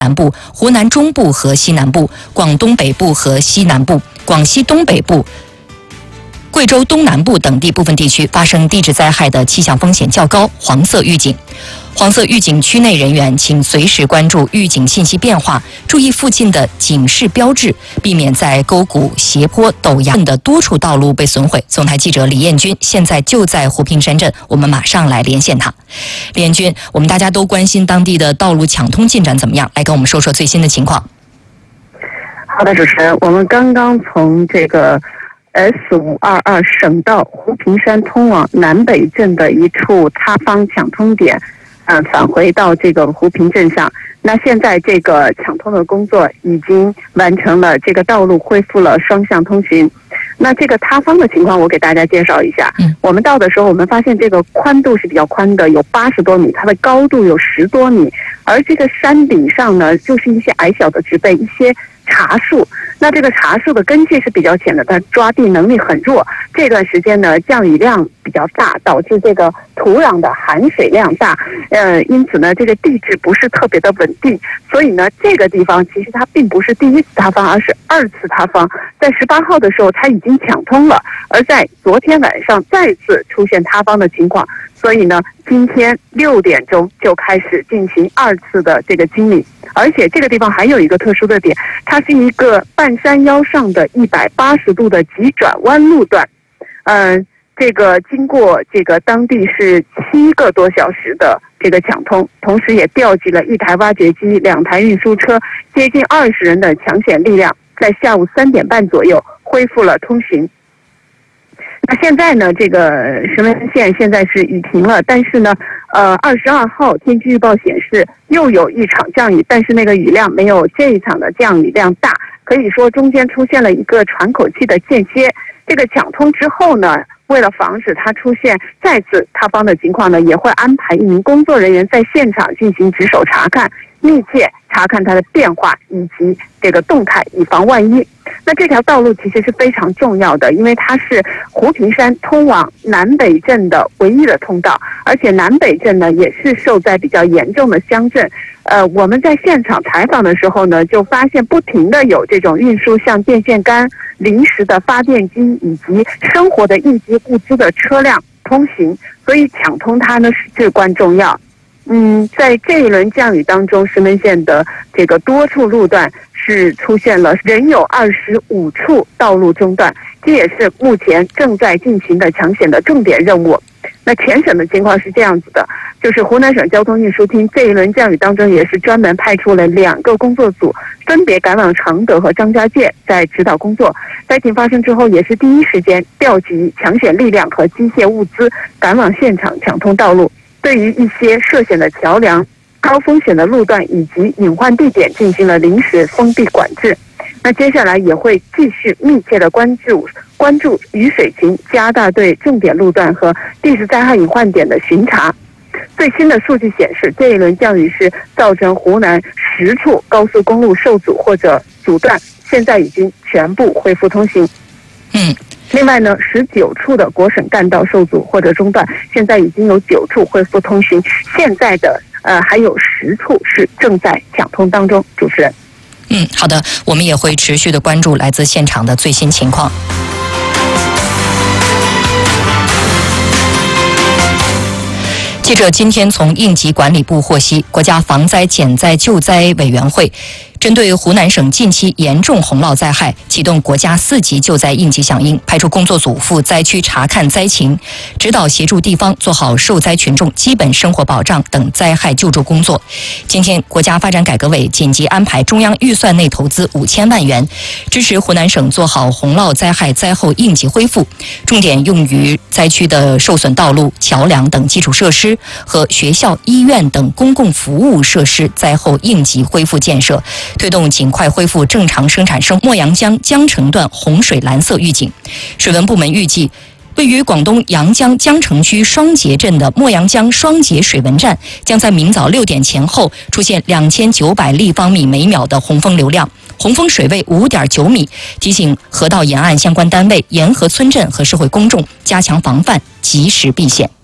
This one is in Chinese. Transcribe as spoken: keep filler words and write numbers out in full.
南部、湖南中部和西南部、广东北部和西南部、广西东北部、贵州东南部等地部分地区发生地质灾害的气象风险较高，黄色预警。黄色预警区内人员请随时关注预警信息变化，注意附近的警示标志，避免在沟谷、斜坡、陡崖的多处道路被损毁。总台记者李彦军现在就在湖平山镇，我们马上来连线他。李彦军，我们大家都关心当地的道路抢通进展怎么样，来跟我们说说最新的情况。 好的，主持人，我们刚刚从这个 S 五二二 省道湖平山通往南北镇的一处塌方抢通点，嗯、呃，返回到这个湖平镇上。那现在这个抢通的工作已经完成了，这个道路恢复了双向通行。那这个塌方的情况，我给大家介绍一下。嗯，我们到的时候，我们发现这个宽度是比较宽的，有八十多米，它的高度有十多米，而这个山顶上呢，就是一些矮小的植被，一些茶树。那这个茶树的根系是比较浅的，它抓地能力很弱。这段时间呢，降雨量比较大，导致这个土壤的含水量大，呃，因此呢，这个地质不是特别的稳定。所以呢，这个地方其实它并不是第一次塌方，而是二次塌方。在十八号的时候，它已经抢通了，而在昨天晚上再次出现塌方的情况。所以呢，今天六点钟就开始进行二次的这个清理。而且这个地方还有一个特殊的点，它是一个半山腰上的一百八十度的急转弯路段，嗯、呃，这个经过这个当地是七个多小时的这个抢通，同时也调集了一台挖掘机、两台运输车，接近二十人的抢险力量，在下午三点半左右恢复了通行。那现在呢，这个石门县现在是雨停了，但是呢，呃，二十二号天气预报显示又有一场降雨，但是那个雨量没有这一场的降雨量大，可以说中间出现了一个喘口气的间歇。这个抢通之后呢，为了防止它出现再次塌方的情况呢，也会安排一名工作人员在现场进行值守查看，密切查看它的变化以及这个动态，以防万一。那这条道路其实是非常重要的，因为它是湖平山通往南北镇的唯一的通道，而且南北镇呢也是受灾比较严重的乡镇。呃，我们在现场采访的时候呢，就发现不停的有这种运输像电线杆、临时的发电机以及生活的应急物资的车辆通行，所以抢通它呢是至关重要。嗯，在这一轮降雨当中，石门县的这个多处路段是出现了仍有二十五处道路中断，这也是目前正在进行的抢险的重点任务。那全省的情况是这样子的，就是湖南省交通运输厅这一轮降雨当中也是专门派出了两个工作组，分别赶往常德和张家界，在指导工作。灾情发生之后，也是第一时间调集抢险力量和机械物资，赶往现场抢通道路。对于一些涉险的桥梁、高风险的路段以及隐患地点进行了临时封闭管制。那接下来也会继续密切的关注关注雨水情，加大对重点路段和地质灾害隐患点的巡查。最新的数据显示，这一轮降雨是造成湖南十处高速公路受阻或者阻断，现在已经全部恢复通行。 嗯。 另外呢，十九处的国省干道受阻或者中断，现在已经有九处恢复通行，现在的呃还有十处是正在抢通当中。主持人， 嗯，好的，我们也会持续的关注来自现场的最新情况。记者今天从应急管理部获悉，国家防灾减灾救灾委员会针对湖南省近期严重洪涝灾害，启动国家四级救灾应急响应，派出工作组赴灾区查看灾情，指导协助地方做好受灾群众基本生活保障等灾害救助工作。今天，国家发展改革委紧急安排中央预算内投资五千万元，支持湖南省做好洪涝灾害灾后应急恢复，重点用于灾区的受损道路、桥梁等基础设施和学校、医院等公共服务设施灾后应急恢复建设，推动尽快恢复正常生产生墨阳江江城段洪水蓝色预警。水文部门预计，位于广东阳江江城区双节镇的墨阳江双节水文站将在明早六点前后出现两千九百立方米每秒的洪峰流量，洪峰水位五点九米，提醒河道沿岸相关单位、沿河村镇和社会公众加强防范，及时避险。